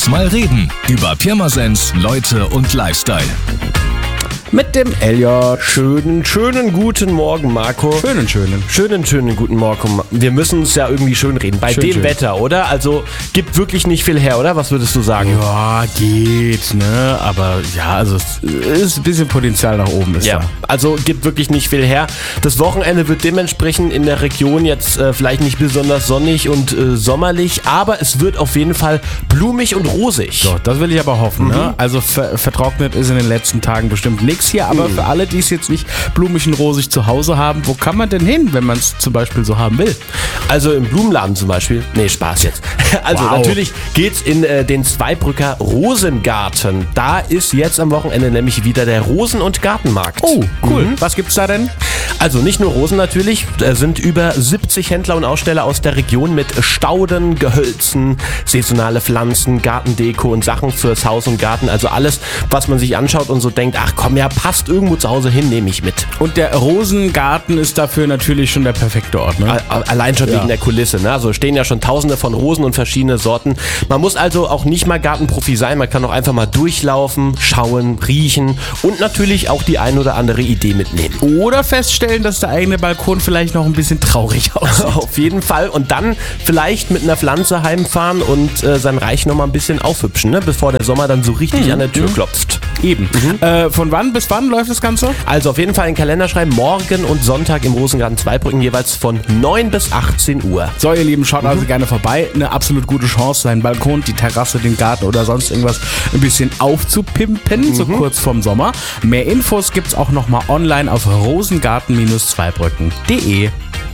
Lass mal reden über Pirmasens, Leute und Lifestyle. Mit dem Elliot. Schönen guten Morgen, Marco. Schönen guten Morgen. Wir müssen es ja irgendwie schön reden. Bei dem Wetter, oder? Also gibt wirklich nicht viel her, oder? Was würdest du sagen? Ja, geht, ne? Aber ja, also es ist ein bisschen Potenzial nach oben. Ja, also gibt wirklich nicht viel her. Das Wochenende wird dementsprechend in der Region jetzt vielleicht nicht besonders sonnig und sommerlich, aber es wird auf jeden Fall blumig und rosig. So, das will ich aber hoffen, ne? Also vertrocknet ist in den letzten Tagen bestimmt nichts hier, aber für alle, die es jetzt nicht blumig und rosig zu Hause haben, wo kann man denn hin, wenn man es zum Beispiel so haben will? Also im Blumenladen zum Beispiel. Nee, Spaß jetzt. Also natürlich geht's in den Zweibrücker Rosengarten. Da ist jetzt am Wochenende nämlich wieder der Rosen- und Gartenmarkt. Oh, cool. Was gibt's da denn? Also nicht nur Rosen natürlich, da sind über 70 Händler und Aussteller aus der Region mit Stauden, Gehölzen, saisonale Pflanzen, Gartendeko und Sachen fürs Haus und Garten. Also alles, was man sich anschaut und so denkt, ach komm, ja, passt irgendwo zu Hause hin, nehme ich mit. Und der Rosengarten ist dafür natürlich schon der perfekte Ort, ne? Allein schon wegen der Kulisse, ne? Also stehen ja schon tausende von Rosen und verschiedene Sorten. Man muss also auch nicht mal Gartenprofi sein, man kann auch einfach mal durchlaufen, schauen, riechen und natürlich auch die ein oder andere Idee mitnehmen. Oder feststellen, dass der eigene Balkon vielleicht noch ein bisschen traurig aussieht. Auf jeden Fall. Und dann vielleicht mit einer Pflanze heimfahren und sein Reich nochmal ein bisschen aufhübschen, ne? Bevor der Sommer dann so richtig an der Tür klopft. Eben. Von wann bis wann läuft das Ganze? Also auf jeden Fall in den Kalender schreiben, morgen und Sonntag im Rosengarten Zweibrücken jeweils von 9 bis 18 Uhr. So, ihr Lieben, schaut also gerne vorbei. Eine absolut gute Chance, seinen Balkon, die Terrasse, den Garten oder sonst irgendwas ein bisschen aufzupimpen, so kurz vorm Sommer. Mehr Infos gibt's auch nochmal online auf rosengarten-zweibrücken.de.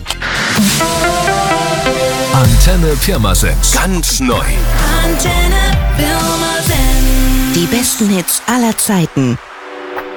Antenne Pirmasens. Ganz neu. Antenne Pirmasens. Die besten Hits aller Zeiten.